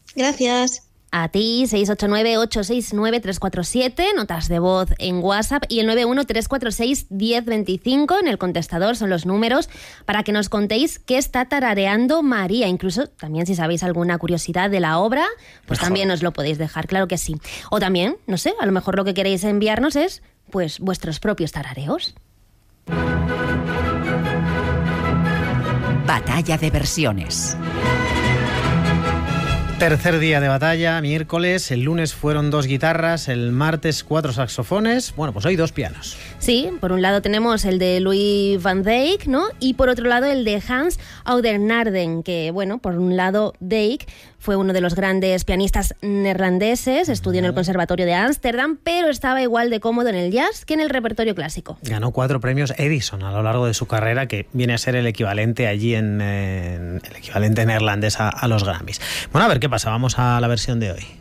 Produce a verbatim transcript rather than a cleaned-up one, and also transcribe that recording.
Gracias. A ti, seis ocho nueve, ocho seis nueve, tres cuatro siete, notas de voz en WhatsApp y el nueve uno, tres cuatro seis, uno cero dos cinco en el contestador, son los números para que nos contéis qué está tarareando María. Incluso también si sabéis alguna curiosidad de la obra, pues mejor. También nos lo podéis dejar, claro que sí. O también, no sé, a lo mejor lo que queréis enviarnos es pues vuestros propios tarareos. Batalla de versiones. Tercer día de batalla, miércoles, el lunes fueron dos guitarras, el martes cuatro saxofones, bueno, pues hoy dos pianos. Sí, por un lado tenemos el de Louis van Dijk, ¿no? Y por otro lado el de Hans Oudenaarde, que, bueno, por un lado Dijk fue uno de los grandes pianistas neerlandeses, estudió en el Conservatorio de Ámsterdam, pero estaba igual de cómodo en el jazz que en el repertorio clásico. Ganó cuatro premios Edison a lo largo de su carrera, que viene a ser el equivalente allí en, en el equivalente neerlandés a, a los Grammys. Bueno, a ver qué pasa, vamos a la versión de hoy.